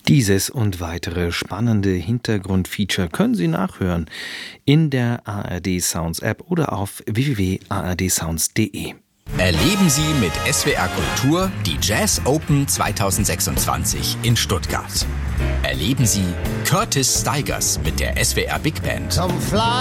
Dieses und weitere spannende Hintergrundfeature können Sie nachhören in der ARD Sounds App oder auf www.ardsounds.de. Erleben Sie mit SWR Kultur die Jazz Open 2026 in Stuttgart. Erleben Sie Curtis Stigers mit der SWR Big Band.